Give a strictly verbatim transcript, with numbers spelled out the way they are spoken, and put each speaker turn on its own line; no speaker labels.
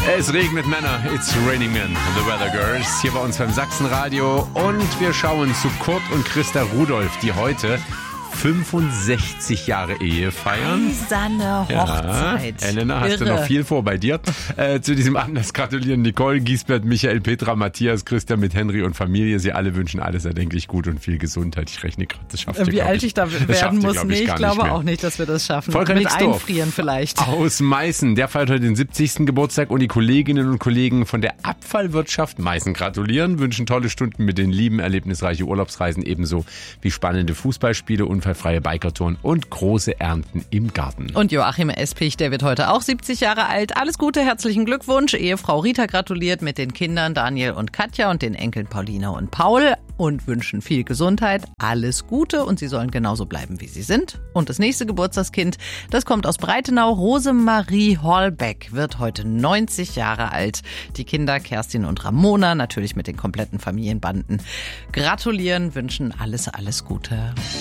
Es regnet Männer, it's raining men, the Weather Girls, hier bei uns beim Sachsenradio. Und wir schauen zu Kurt und Christa Rudolph, die heute fünfundsechzig Jahre Ehe feiern.
Eiserne Hochzeit.
Ja, Elena, hast
Irre.
du noch viel vor bei dir? Äh, zu diesem Anlass gratulieren Nicole, Giesbert, Michael, Petra, Matthias, Christian mit Henry und Familie. Sie alle wünschen alles erdenklich gut und viel Gesundheit. Ich rechne gerade, das schafft ihr,
Wie alt ich da
das
werden
schafft ihr,
muss,
glaub
nee,
ich,
ich
gar
glaube
nicht mehr.
auch nicht, dass wir das schaffen.
Volker
Mit
Nixdorf
Einfrieren vielleicht.
aus Meißen, der feiert heute den siebzigsten Geburtstag und die Kolleginnen und Kollegen von der Abfallwirtschaft Meißen gratulieren, wünschen tolle Stunden mit den lieben, erlebnisreiche Urlaubsreisen, ebenso wie spannende Fußballspiele, unfallfreie Bikertouren und große Ernten im Garten.
Und Joachim Espich, der wird heute auch siebzig Jahre alt. Alles Gute, herzlichen Glückwunsch. Ehefrau Rita gratuliert mit den Kindern Daniel und Katja und den Enkeln Paulina und Paul und wünschen viel Gesundheit, alles Gute und sie sollen genauso bleiben, wie sie sind. Und das nächste Geburtstagskind, das kommt aus Breitenau. Rosemarie Holbeck wird heute neunzig Jahre alt. Die Kinder Kerstin und Ramona, natürlich mit den kompletten Familienbanden, gratulieren, wünschen alles, alles Gute.